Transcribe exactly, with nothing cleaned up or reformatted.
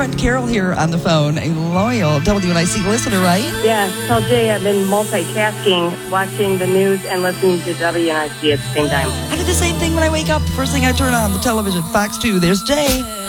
friend Carol here on the phone, a loyal W N I C listener, right? Yeah, tell Jay I've been multitasking, watching the news and listening to W N I C at the same time. I do the same thing when I wake up. First thing I turn on the television, Fox two. There's Jay.